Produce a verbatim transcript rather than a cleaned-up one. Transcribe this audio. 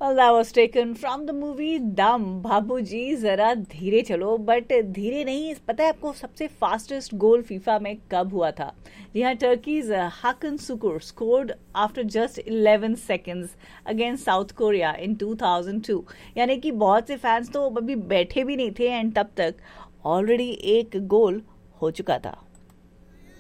Well, that was taken from the movie दम। बाबूजी जरा धीरे चलो, बट धीरे नहीं। पता है आपको सबसे फास्टेस्ट गोल फीफा में कब हुआ था? जी हाँ, टर्कीज हाकन सुकुर scored after just eleven seconds against south Korea in two thousand to. यानी कि बहुत से फैंस तो अभी बैठे भी नहीं थे एंड तब तक ऑलरेडी एक गोल हो चुका था।